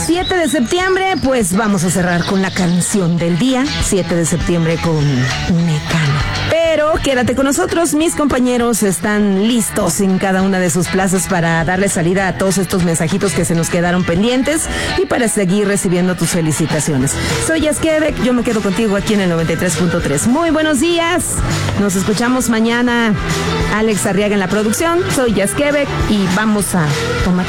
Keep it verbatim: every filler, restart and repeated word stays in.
siete de septiembre, pues vamos a cerrar con la canción del día. siete de septiembre con Mecano. Pero quédate con nosotros, mis compañeros están listos en cada una de sus plazas para darle salida a todos estos mensajitos que se nos quedaron pendientes y para seguir recibiendo tus felicitaciones. Soy Jazz Quebec, yo me quedo contigo aquí en el noventa y tres punto tres. Muy buenos días, nos escuchamos mañana. Alex Arriaga en la producción, soy Jazz Quebec y vamos a tomar